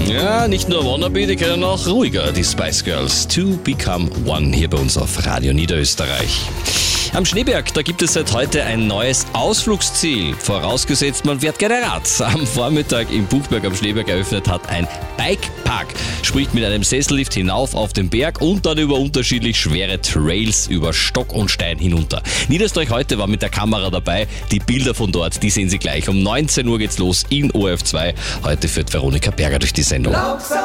Ja, nicht nur Wannabe, die können auch ruhiger, die Spice Girls. To Become One hier bei uns auf Radio Niederösterreich. Am Schneeberg, da gibt es seit heute ein neues Ausflugsziel. Vorausgesetzt, man fährt gerne Rad. Am Vormittag im Buchberg am Schneeberg eröffnet hat ein Bikepark. Sprich mit einem Sessellift hinauf auf den Berg und dann über unterschiedlich schwere Trails über Stock und Stein hinunter. Niederösterreich heute war mit der Kamera dabei. Die Bilder von dort, die sehen Sie gleich. Um 19 Uhr geht's los in ORF 2. Heute führt Veronika Berger durch die Sendung.